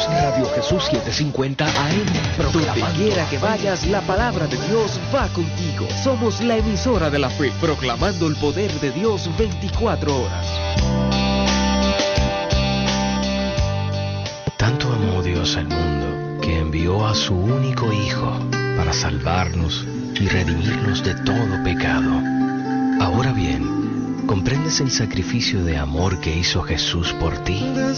Radio Jesús 750 AM. Donde quiera que vayas, la palabra de Dios va contigo. Somos la emisora de la fe, proclamando el poder de Dios 24 horas. Tanto amó Dios al mundo, que envió a su único Hijo para salvarnos y redimirnos de todo pecado. Ahora bien, ¿comprendes el sacrificio de amor que hizo Jesús por ti?